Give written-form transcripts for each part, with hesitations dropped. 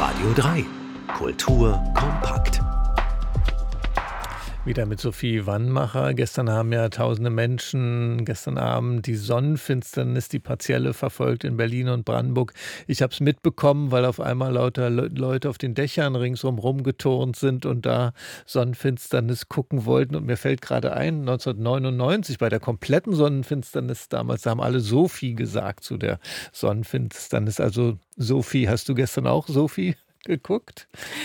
Radio 3. Kultur kompakt. Wieder mit Sophie Wannmacher. Gestern haben ja tausende Menschen gestern Abend die Sonnenfinsternis, die partielle, verfolgt in Berlin und Brandenburg. Ich habe es mitbekommen, weil auf einmal lauter Leute auf den Dächern ringsum rumgeturnt sind und da Sonnenfinsternis gucken wollten. Und mir fällt gerade ein, 1999 bei der kompletten Sonnenfinsternis damals, da haben alle Sophie gesagt zu der Sonnenfinsternis. Also Sophie, hast du gestern auch Sophie geguckt?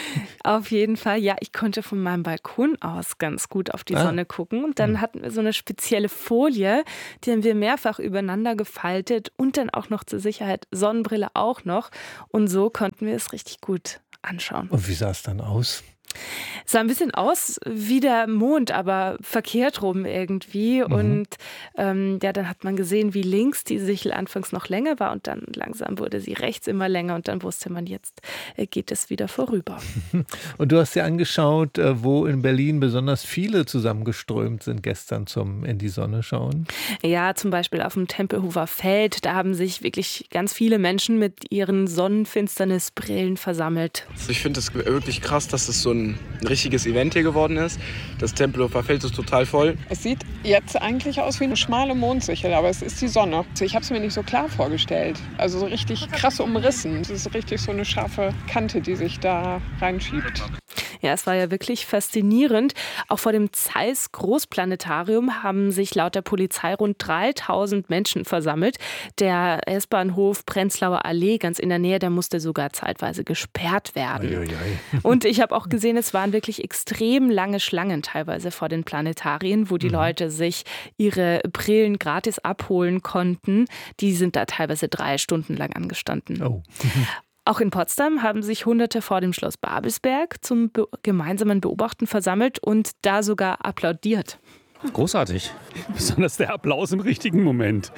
Auf jeden Fall, ja, ich konnte von meinem Balkon aus ganz gut auf die Sonne gucken. Und dann hatten wir so eine spezielle Folie, die haben wir mehrfach übereinander gefaltet und dann auch noch zur Sicherheit Sonnenbrille auch noch. Und so konnten wir es richtig gut anschauen. Und wie sah es dann aus? Es sah ein bisschen aus wie der Mond, aber verkehrt rum irgendwie. Und dann hat man gesehen, wie links die Sichel anfangs noch länger war und dann langsam wurde sie rechts immer länger und dann wusste man, jetzt geht es wieder vorüber. Und du hast dir angeschaut, wo in Berlin besonders viele zusammengeströmt sind gestern zum in die Sonne schauen? Ja, zum Beispiel auf dem Tempelhofer Feld. Da haben sich wirklich ganz viele Menschen mit ihren Sonnenfinsternisbrillen versammelt. Ich finde es wirklich krass, dass es so ein richtiges Event hier geworden ist. Das Tempelhofer Feld ist total voll. Es sieht jetzt eigentlich aus wie eine schmale Mondsichel, aber es ist die Sonne. Ich habe es mir nicht so klar vorgestellt. Also so richtig krass umrissen. Es ist richtig so eine scharfe Kante, die sich da reinschiebt. Ja, es war ja wirklich faszinierend. Auch vor dem Zeiss Großplanetarium haben sich laut der Polizei rund 3000 Menschen versammelt. Der S-Bahnhof Prenzlauer Allee ganz in der Nähe, der musste sogar zeitweise gesperrt werden. Und ich habe auch gesehen, es waren wirklich extrem lange Schlangen teilweise vor den Planetarien, wo die Leute sich ihre Brillen gratis abholen konnten. Die sind da teilweise 3 Stunden lang angestanden. Oh. Auch in Potsdam haben sich Hunderte vor dem Schloss Babelsberg zum gemeinsamen Beobachten versammelt und da sogar applaudiert. Großartig. Besonders der Applaus im richtigen Moment.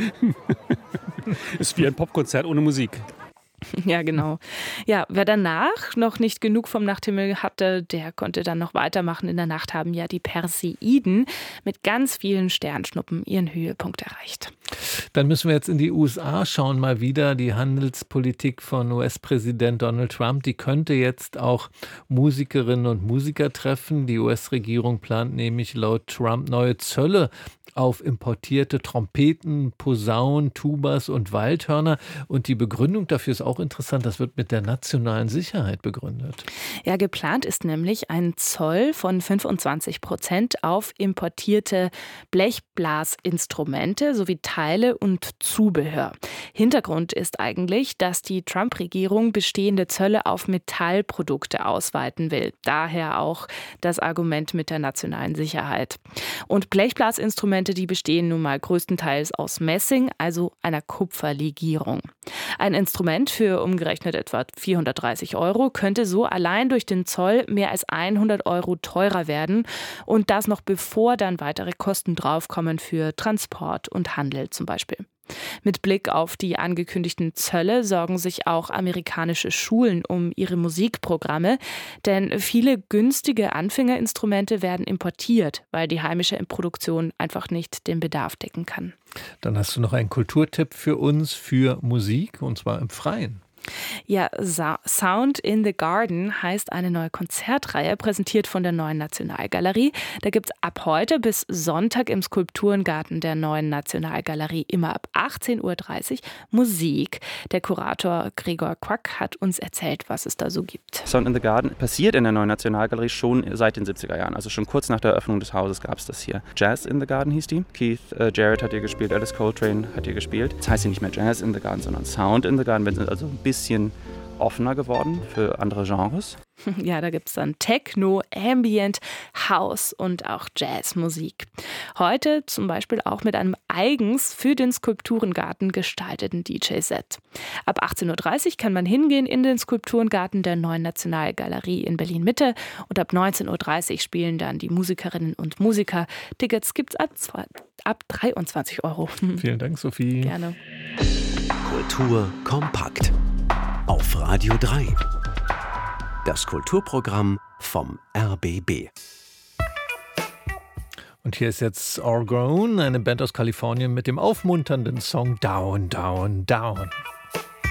Ist wie ein Popkonzert ohne Musik. Ja, genau. Ja, wer danach noch nicht genug vom Nachthimmel hatte, der konnte dann noch weitermachen. In der Nacht haben ja die Perseiden mit ganz vielen Sternschnuppen ihren Höhepunkt erreicht. Dann müssen wir jetzt in die USA schauen, mal wieder. Die Handelspolitik von US-Präsident Donald Trump, die könnte jetzt auch Musikerinnen und Musiker treffen. Die US-Regierung plant nämlich laut Trump neue Zölle auf importierte Trompeten, Posaunen, Tubas und Waldhörner. Und die Begründung dafür ist auch interessant, das wird mit der nationalen Sicherheit begründet. Ja, geplant ist nämlich ein Zoll von 25% auf importierte Blechblasinstrumente sowie Teile und Zubehör. Hintergrund ist eigentlich, dass die Trump-Regierung bestehende Zölle auf Metallprodukte ausweiten will. Daher auch das Argument mit der nationalen Sicherheit. Und Blechblasinstrumente, die bestehen nun mal größtenteils aus Messing, also einer Kupferlegierung. Ein Instrument für umgerechnet etwa 430 € könnte so allein durch den Zoll mehr als 100 € teurer werden. Und das noch bevor dann weitere Kosten draufkommen für Transport und Handel zum Beispiel. Mit Blick auf die angekündigten Zölle sorgen sich auch amerikanische Schulen um ihre Musikprogramme, denn viele günstige Anfängerinstrumente werden importiert, weil die heimische Produktion einfach nicht den Bedarf decken kann. Dann hast du noch einen Kulturtipp für uns für Musik, und zwar im Freien. Ja, Sound in the Garden heißt eine neue Konzertreihe, präsentiert von der Neuen Nationalgalerie. Da gibt es ab heute bis Sonntag im Skulpturengarten der Neuen Nationalgalerie immer ab 18:30 Uhr Musik. Der Kurator Gregor Quack hat uns erzählt, was es da so gibt. Sound in the Garden passiert in der Neuen Nationalgalerie schon seit den 70er Jahren. Also schon kurz nach der Eröffnung des Hauses gab es das hier. Jazz in the Garden hieß die. Keith Jarrett hat hier gespielt, Alice Coltrane hat hier gespielt. Das heißt hier nicht mehr Jazz in the Garden, sondern Sound in the Garden. Wir sind also ein bisschen offener geworden für andere Genres. Ja, da gibt es dann Techno, Ambient, House und auch Jazzmusik. Heute zum Beispiel auch mit einem eigens für den Skulpturengarten gestalteten DJ-Set. Ab 18:30 Uhr kann man hingehen in den Skulpturengarten der Neuen Nationalgalerie in Berlin-Mitte und ab 19:30 Uhr spielen dann die Musikerinnen und Musiker. Tickets gibt's ab 23 €. Vielen Dank, Sophie. Gerne. Kultur kompakt. Auf Radio 3. Das Kulturprogramm vom RBB. Und hier ist jetzt All Grown, eine Band aus Kalifornien mit dem aufmunternden Song Down, Down, Down.